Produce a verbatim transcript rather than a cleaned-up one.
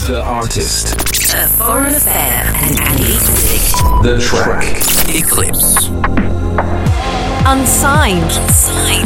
The artist. A Foreign Affair and Andy Critic. The track. Eclipse. Unsigned. Unsigned.